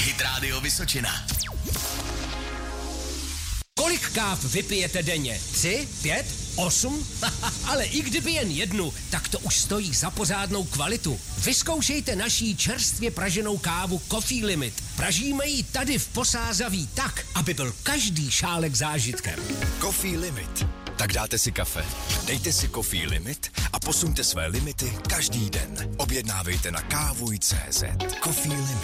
Hit Radio Vysočina. Kolik káv vypijete denně? 3, 5, 8? Ale i kdyby jen jednu, tak to už stojí za pořádnou kvalitu. Vyzkoušejte naší čerstvě praženou kávu Coffee Limit. Pražíme ji tady v Posázaví tak, aby byl každý šálek zážitkem. Coffee Limit. Tak dáte si kafe, dejte si Coffee Limit a posuňte své limity každý den. Objednávejte na kávuj.cz. Coffee Limit.